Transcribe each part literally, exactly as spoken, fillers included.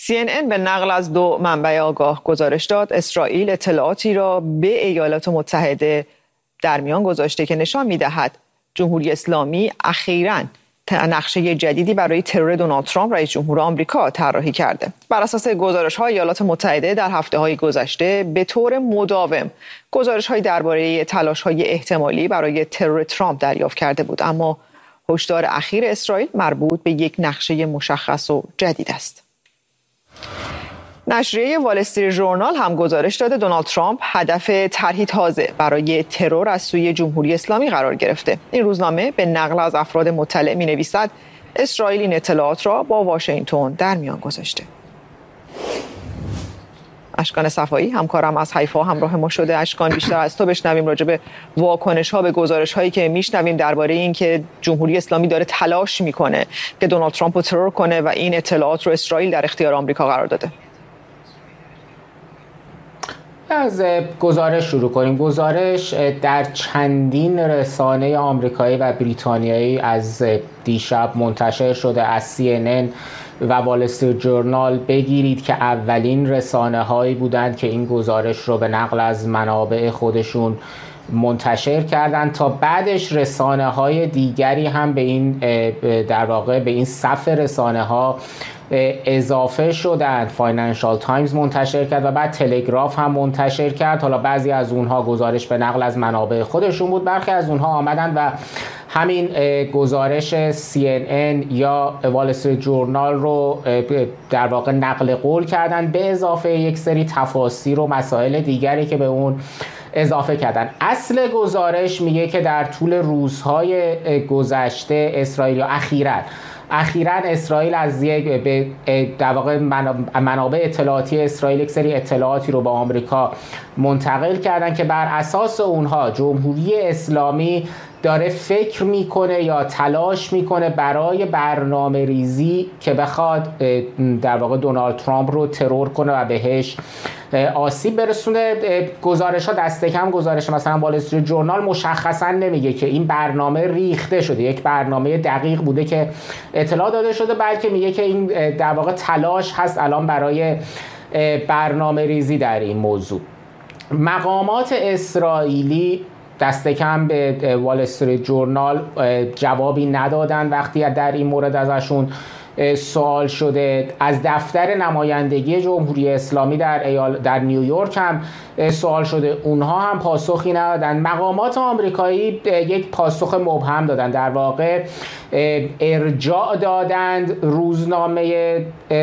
سی ان ان به نقل از دو منبع آگاه گزارش داد اسرائیل اطلاعاتی را به ایالات متحده در میان گذاشته که نشان می‌دهد جمهوری اسلامی اخیراً نقشه جدیدی برای ترور دونالد ترامپ رئیس جمهور آمریکا طراحی کرده. بر اساس گزارش‌های ایالات متحده در هفته‌های گذشته به طور مداوم گزارش‌هایی درباره تلاش‌های احتمالی برای ترور ترامپ دریافت کرده بود، اما هشدار اخیر اسرائیل مربوط به یک نقشه مشخص و جدید است. نشریه وال استریت ژورنال هم گزارش داده دونالد ترامپ هدف طرحی تازه برای ترور از سوی جمهوری اسلامی قرار گرفته. این روزنامه به نقل از افراد مطلع می‌نویسد اسرائیل این اطلاعات را با واشنگتن در میان گذاشته. اشکان صفایی همکارم از حیفا همراه ما شده. اشکان، بیشتر از تو بشنویم راجع به واکنش‌ها به گزارش‌هایی که میشنویم درباره این که جمهوری اسلامی داره تلاش میکنه که دونالد ترامپ رو ترور کنه و این اطلاعات رو اسرائیل در اختیار آمریکا قرار داده. از گزارش شروع کنیم. گزارش در چندین رسانه آمریکایی و بریتانیایی از دیشب منتشر شده، از سی ان ان و وال استریت ژورنال بگیرید که اولین رسانه هایی بودند که این گزارش رو به نقل از منابع خودشون منتشر کردند، تا بعدش رسانه های دیگری هم به این در واقع به این صف رسانه ها اضافه شدند. فاینانشال تایمز منتشر کرد و بعد تلگراف هم منتشر کرد. حالا بعضی از اونها گزارش به نقل از منابع خودشون بود، برخی از اونها آمدند و همین گزارش سی ان ان یا وال استریت ژورنال رو در واقع نقل قول کردن، به اضافه یک سری تفاسیر و مسائل دیگری که به اون اضافه کردن. اصل گزارش میگه که در طول روزهای گذشته اسرائیل یا اخیراً اخیراً اسرائیل از یک به در واقع منابع اطلاعاتی اسرائیل یک سری اطلاعاتی رو به آمریکا منتقل کردن که بر اساس اونها جمهوری اسلامی داره فکر میکنه یا تلاش میکنه برای برنامه ریزی که بخواد در واقع دونالد ترامپ رو ترور کنه و بهش آسیب برسونه. گزارش ها دست کم گزارش مثلا وال استریت ژورنال مشخصا نمیگه که این برنامه ریخته شده، یک برنامه دقیق بوده که اطلاع داده شده، بلکه میگه که این در واقع تلاش هست الان برای برنامه ریزی در این موضوع. مقامات اسرائیلی دست کم به وال استریت ژورنال جوابی ندادن وقتی در این مورد ازشون سوال شده. از دفتر نمایندگی جمهوری اسلامی در ایال در نیویورک هم سوال شده، اونها هم پاسخی ندادن. مقامات آمریکایی یک پاسخ مبهم دادن، در واقع ارجاع دادند روزنامه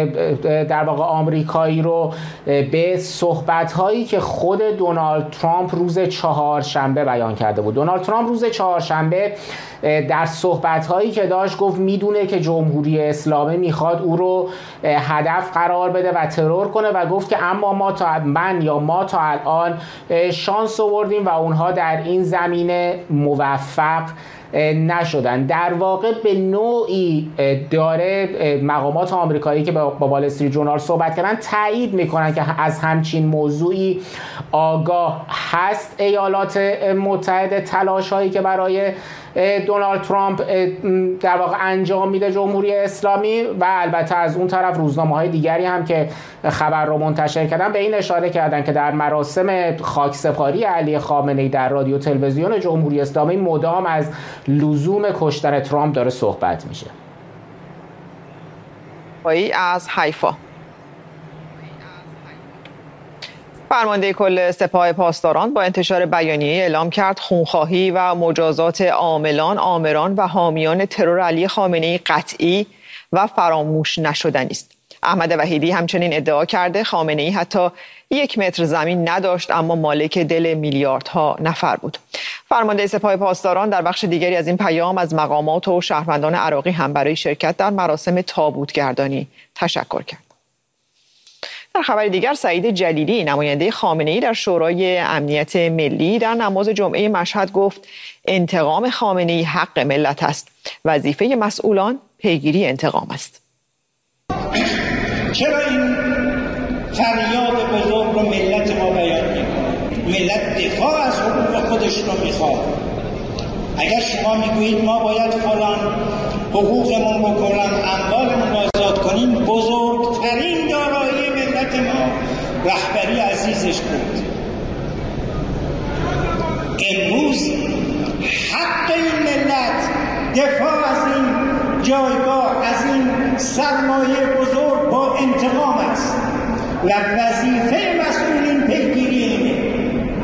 در واقع آمریکایی رو به صحبت‌هایی که خود دونالد ترامپ روز چهارشنبه بیان کرده بود. دونالد ترامپ روز چهارشنبه در صحبت‌هایی که داشت گفت میدونه که جمهوری اسلامی میخواد او رو هدف قرار بده و ترور کنه و گفت که اما ما تا من یا ما تا الان شانس آوردیم و اونها در این زمینه موفق نشدن. در واقع به نوعی داره مقامات آمریکایی که با وال استریت ژورنال صحبت کردن تایید میکنن که از همچین موضوعی آگاه هست ایالات متحده، تلاش هایی که برای دونالد ترامپ در واقع انجام میده جمهوری اسلامی، و البته از اون طرف روزنامه های دیگری هم که خبر رو منتشر کردن به این اشاره کردن که در مراسم خاکسپاری علی خامنه‌ای در رادیو تلویزیون جمهوری اسلامی مدام از لزوم کشتن ترامپ داره صحبت میشه. از حیفا فرمانده کل سپاه پاسداران با انتشار بیانیه اعلام کرد خونخواهی و مجازات عاملان، آمران و حامیان ترور علی خامنه‌ای قطعی و فراموش نشدنی است. احمد وحیدی همچنین ادعا کرده خامنه‌ای حتی یک متر زمین نداشت اما مالک دل میلیاردها نفر بود. فرمانده سپاه پاسداران در بخش دیگری از این پیام از مقامات و شهروندان عراقی هم برای شرکت در مراسم تابوتگردانی تشکر کرد. در خبر دیگر سعید جلیلی نماینده خامنه‌ای در شورای امنیت ملی در نماز جمعه مشهد گفت انتقام خامنه‌ای حق ملت است، وظیفه مسئولان پیگیری انتقام است. چرا این فریاد بزرگ رو ملت ما بیان می‌کنه؟ ملت دفاع از حقوق خودش رو میخواد. اگر شما میگویید ما باید فلان حقوقمون بکنیم، اموالمون رو آزاد کنیم، بزرگترین دارایی رهبری عزیزش بود. امروز حق این ملت دفاع از این جایگاه، از این سرمایه بزرگ با انتقام است و وظیفه مسئولین پیگیری اینه.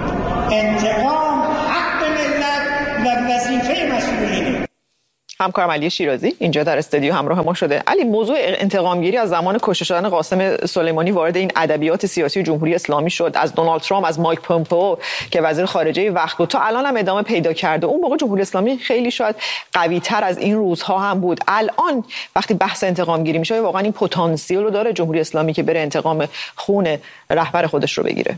انتقام حق ملت و وظیفه مسئولینه. همکارم علی شیرازی اینجا در استودیو همراه ما شده. علی، موضوع انتقامگیری از زمان کشته شدن قاسم سلیمانی وارد این ادبیات سیاسی جمهوری اسلامی شد. از دونالد ترامپ، از مایک پومپئو که وزیر خارجه وقت بود تا الان هم ادامه پیدا کرده. اون موقع جمهوری اسلامی خیلی شاید قوی تر از این روزها هم بود. الان وقتی بحث انتقامگیری میشه واقعا این پتانسیل رو داره جمهوری اسلامی که بره انتقام خون رهبر خودش رو بگیره؟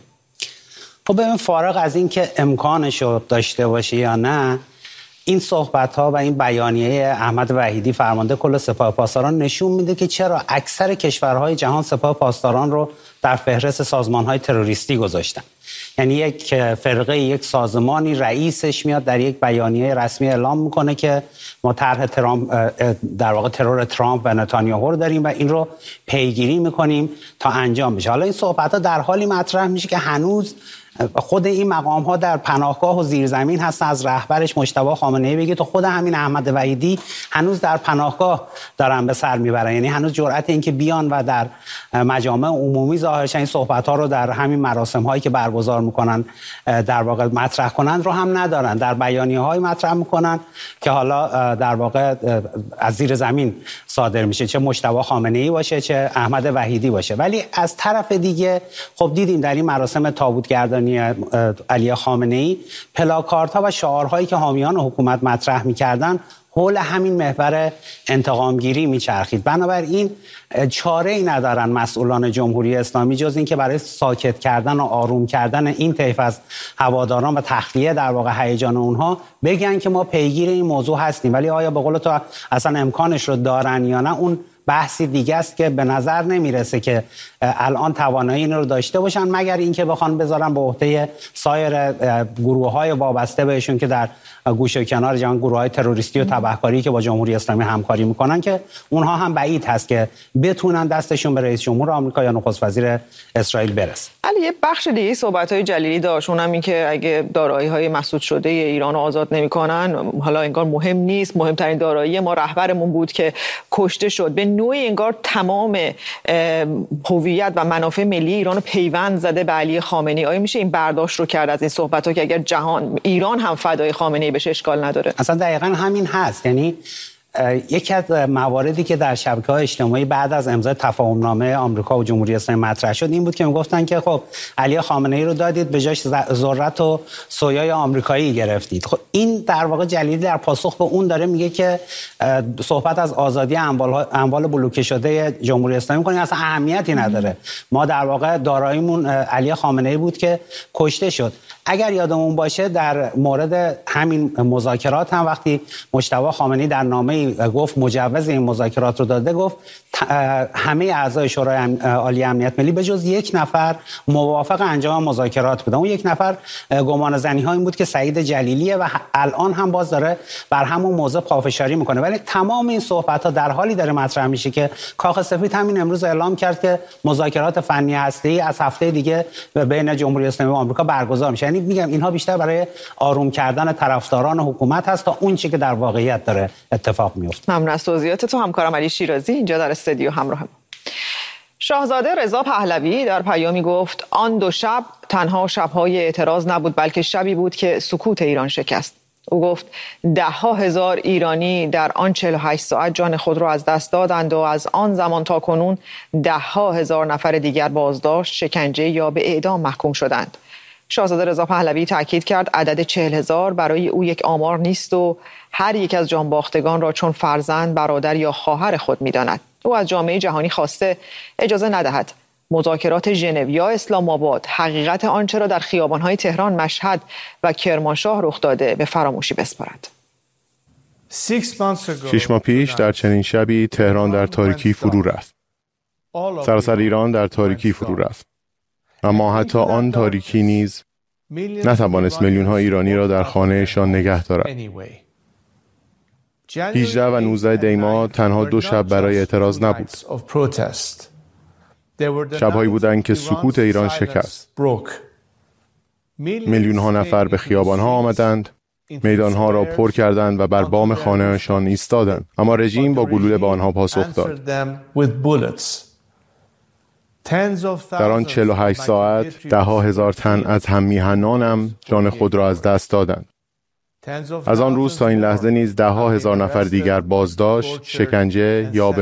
خب ببین، فارغ از این که امکانش رو داشته باشه یا نه، این صحبت‌ها و این بیانیه احمد وحیدی فرمانده کل سپاه پاسداران نشون میده که چرا اکثر کشورهای جهان سپاه پاسداران رو در فهرست سازمان‌های تروریستی گذاشتن. یعنی یک فرقه، یک سازمانی، رئیسش میاد در یک بیانیه رسمی اعلام میکنه که ما طرح ترامپ، در واقع ترور ترامپ و نتانیاهو رو داریم و این رو پیگیری میکنیم تا انجام بشه. حالا این صحبت‌ها در حالی مطرح میشه که هنوز خود این مقام ها در پناهگاه و زیرزمین هستن. از رهبرش مجتبی خامنه‌ای بگی تو خود همین احمد وحیدی هنوز در پناهگاه دارن به سر میبرن. یعنی هنوز جرأت این که بیان و در مجامع عمومی ظاهر شن این صحبت ها رو در همین مراسم هایی که برگزار میکنن در واقع مطرح کنن رو هم ندارن. در بیانیه های مطرح میکنن که حالا در واقع از زیر زمین صادر میشه، چه مجتبی خامنه‌ای باشه چه احمد وحیدی باشه. ولی از طرف دیگه خب دیدیم در این مراسم تابوتگردانی علی خامنه‌ای پلاکاردها و شعارهایی که حامیان حکومت مطرح می‌کردن حول همین محور انتقامگیری میچرخید. بنابراین چاره‌ای ندارن مسئولان جمهوری اسلامی جز این که برای ساکت کردن و آروم کردن این طیف از هواداران و تخلیه در واقع هیجان اونها بگن که ما پیگیر این موضوع هستیم. ولی آیا به قول تو اصلا امکانش رو دارن یا نه، اون بحثی دیگه است که به نظر نمیرسه که الان توانایی این رو داشته باشن، مگر اینکه بخوان بذارن به عهده سایر گروه‌های وابسته بهشون که در گوشه و کنار جهان، گروه‌های تروریستی و تبهکاری که با جمهوری اسلامی همکاری میکنن، که اونها هم بعید هست که بتونن دستشون به رئیس جمهور آمریکا یا نخست وزیر اسرائیل برسه. علی، یه بخش دیگه صحبت‌های جلیلی داشت، اونم این که اگه دارایی‌های مسدود شده ایران رو آزاد نمی‌کنن، حالا انگار مهم نیست، مهمترین دارایی ما رهبرمون بود که کشته شد. به نوعی انگار تمام هویت و منافع ملی ایران رو پیوند زده به علی خامنه‌ای. آیا میشه این برداشت رو کرد از این صحبت‌ها که اگر جهان ایران هم فدای خامنه‌ای بشه اشکال نداره؟ اصلا دقیقاً همین هست. یعنی یکی از مواردی که در شبکه‌های اجتماعی بعد از امضای تفاهمنامه آمریکا و جمهوری اسلامی مطرح شد این بود که میگفتن که خب علی خامنه‌ای رو دادید، به جاش ذرت و سویای آمریکایی گرفتید. خب این در واقع جلیلی در پاسخ به اون داره میگه که صحبت از آزادی اموال اموال بلوکه شده جمهوری اسلامی می‌کنه، اصلا اهمیتی نداره. ما در واقع داراییمون علی خامنه‌ای بود که کشته شد. اگر یادمون باشه در مورد همین مذاکرات هم وقتی مجتبی خامنه‌ای در نامه گفت مجوز این مذاکرات رو داده، گفت همه اعضای شورای عالی امنیت ملی به جز یک نفر موافق انجام مذاکرات بودن. اون یک نفر گمان زنی ها این بود که سعید جلیلیه و الان هم باز داره بر همون موضوع پافشاری میکنه. ولی تمام این صحبت ها در حالی داره مطرح میشه که کاخ سفید همین امروز اعلام کرد که مذاکرات فنی هسته‌ای از هفته دیگه بین جمهوری اسلامی و آمریکا برگزار میشه. یعنی میگم اینها بیشتر برای آروم کردن طرفداران حکومت هست تا اون چیزی که در واقعیت داره اتفاق میفته. ممنون از توضیحات تو همکارم علی شیرازی اینجا در استودیو همراه ما. شاهزاده رضا پهلوی در پیامی گفت آن دو شب تنها شب‌های اعتراض نبود، بلکه شبی بود که سکوت ایران شکست. او گفت ده ها هزار ایرانی در آن چهل و هشت ساعت جان خود را از دست دادند و از آن زمان تا کنون ده ها هزار نفر دیگر بازداشت، شکنجه یا به اعدام محکوم شدند. شاهزاده رضا پهلوی تاکید کرد عدد چهل هزار برای او یک آمار نیست و هر یک از جانباختگان را چون فرزند، برادر یا خواهر خود می‌داند. او از جامعه جهانی خواسته اجازه ندهد مذاکرات ژنو یا اسلام آباد حقیقت آنچه را در خیابان‌های تهران، مشهد و کرمانشاه رخ داده به فراموشی بسپارد. شش ماه پیش در چنین شبی تهران در تاریکی فرو رفت. سراسر ایران در تاریکی فرو رفت. اما حتی آن تاریکی نیز نتوانست میلیون ها ایرانی را در خانهشان نگه دارد. هجده و نوزده دی ماه تنها دو شب برای اعتراض نبود. شب‌هایی بودند که سکوت ایران شکست. میلیون‌ها نفر به خیابان‌ها آمدند، میدانها را پر کردند و بر بام خانه‌شان ایستادند، اما رژیم با گلوله به آنها پاسخ داد. در آن چهل و هشت ساعت ده‌ها هزار تن از هم میهنانم جان خود را از دست دادند. از آن روز تا این لحظه نیز ده‌ها هزار نفر دیگر بازداشت، شکنجه یا به